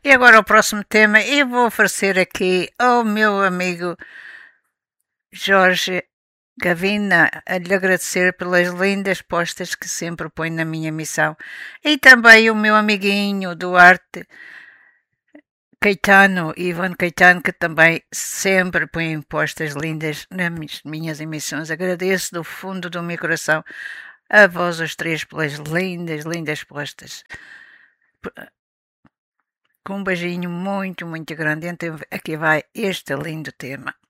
E agora o próximo tema, eu vou oferecer aqui ao meu amigo Jorge Gavina a lhe agradecer pelas lindas postas que sempre põe na minha missão. E também o meu amiguinho Duarte Caetano, Ivan Caetano, que também sempre põe postas lindas nas minhas emissões. Agradeço do fundo do meu coração a vós os três pelas lindas, lindas postas. Com um beijinho muito, muito grande. Então aqui vai este lindo tema.